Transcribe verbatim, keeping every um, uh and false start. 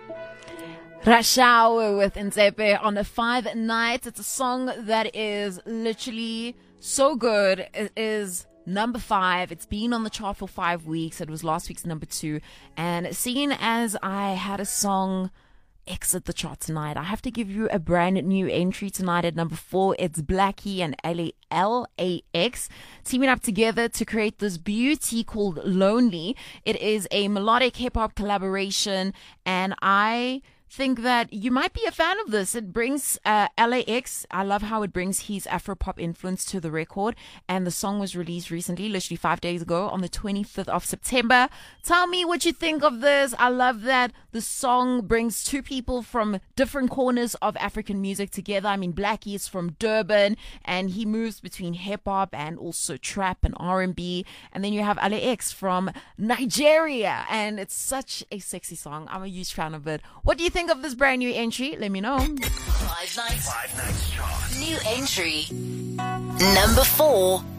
Rush Hour with Nzepe on a five night. It's a song that is literally so good. It is number five. It's been on the chart for five weeks. It was last week's number two. And seeing as I had a song exit the chart tonight, I have to give you a brand new entry tonight at number four. It's Blackie and L A X teaming up together to create this beauty called Lonely. It is a melodic hip-hop collaboration, and I think that you might be a fan of this. It brings uh, L A X. I love how it brings his Afro-pop influence to the record, and the song was released recently, literally five days ago on the twenty-fifth of September. Tell me what you think of this. I love that the song brings two people from different corners of African music together. I mean, Blackie is from Durban, and he moves between hip-hop and also trap and R and B, and then you have L A X from Nigeria, and it's such a sexy song. I'm a huge fan of it. What do you think of this brand new entry? Let me know. Five nights. Five nights chart. New entry. Number four.